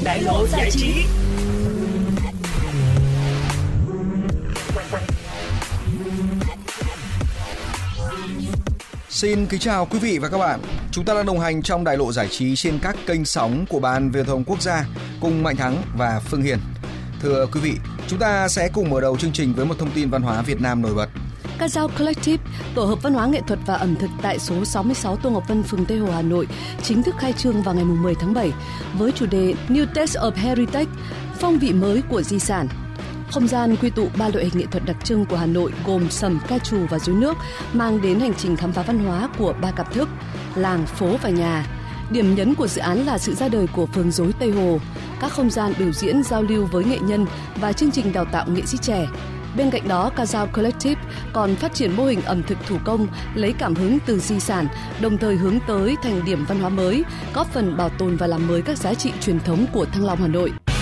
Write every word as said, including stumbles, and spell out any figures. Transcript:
đại lộ giải trí. Xin kính chào quý vị và các bạn. Chúng ta đang đồng hành trong đại lộ giải trí trên các kênh sóng của Ban Viễn thông Quốc gia cùng Mạnh Thắng và Phương Hiền. Thưa quý vị, chúng ta sẽ cùng mở đầu chương trình với một thông tin văn hóa Việt Nam nổi bật. Ca dao Collective, tổ hợp văn hóa nghệ thuật và ẩm thực tại số sáu mươi sáu Tô Ngọc Vân, phường Tây Hồ, Hà Nội, chính thức khai trương vào ngày mười tháng bảy với chủ đề New Taste of Heritage, phong vị mới của di sản. Không gian quy tụ ba loại hình nghệ thuật đặc trưng của Hà Nội gồm sầm, ca trù và rối nước, mang đến hành trình khám phá văn hóa của ba cặp thức, làng, phố và nhà. Điểm nhấn của dự án là sự ra đời của phường rối Tây Hồ, các không gian biểu diễn giao lưu với nghệ nhân và chương trình đào tạo nghệ sĩ trẻ. Bên cạnh đó, Ca dao Collective còn phát triển mô hình ẩm thực thủ công lấy cảm hứng từ di sản, đồng thời hướng tới thành điểm văn hóa mới, góp phần bảo tồn và làm mới các giá trị truyền thống của Thăng Long, Hà Nội.